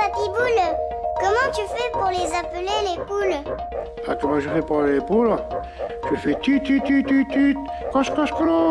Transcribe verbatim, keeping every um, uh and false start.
Papy Boule, comment tu fais pour les appeler, les poules? Ah, comment je fais pour les poules? Je fais tut tut tut tut tut, croche croche croche.